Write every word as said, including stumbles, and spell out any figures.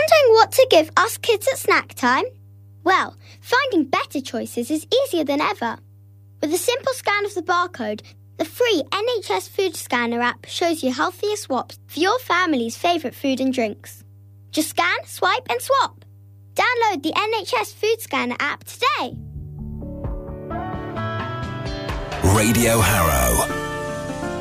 Wondering what to give us kids at snack time? Well, finding better choices is easier than ever. With a simple scan of the barcode, the free N H S Food Scanner app shows you healthier swaps for your family's favourite food and drinks. Just scan, swipe and swap. Download the N H S Food Scanner app today. Radio Harrow.